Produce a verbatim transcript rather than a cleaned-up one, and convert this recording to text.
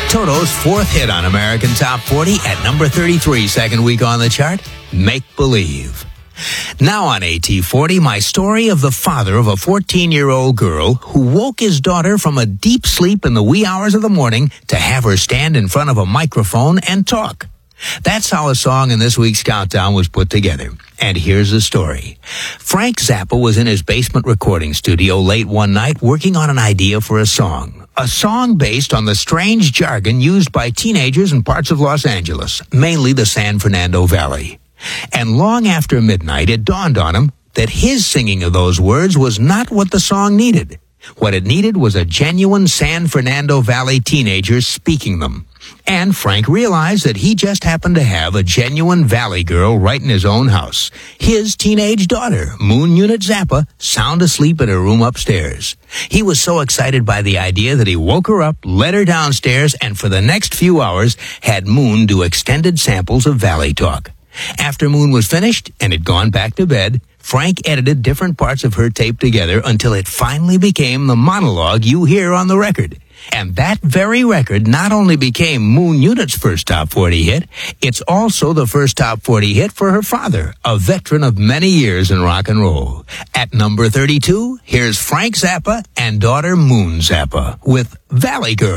Toto's fourth hit on American Top forty at number thirty-three, second week on the chart, Make Believe. Now on A T forty, my story of the father of a fourteen-year-old girl who woke his daughter from a deep sleep in the wee hours of the morning to have her stand in front of a microphone and talk. That's how a song in this week's countdown was put together. And here's the story. Frank Zappa was in his basement recording studio late one night working on an idea for a song. A song based on the strange jargon used by teenagers in parts of Los Angeles, mainly the San Fernando Valley. And long after midnight, it dawned on him that his singing of those words was not what the song needed. What it needed was a genuine San Fernando Valley teenager speaking them. And Frank realized that he just happened to have a genuine Valley girl right in his own house. His teenage daughter, Moon Unit Zappa, sound asleep in her room upstairs. He was so excited by the idea that he woke her up, led her downstairs, and for the next few hours had Moon do extended samples of Valley talk. After Moon was finished and had gone back to bed, Frank edited different parts of her tape together until it finally became the monologue you hear on the record. And that very record not only became Moon Unit's first top forty hit, it's also the first top forty hit for her father, a veteran of many years in rock and roll. At number thirty-two, here's Frank Zappa and daughter Moon Zappa with Valley Girl.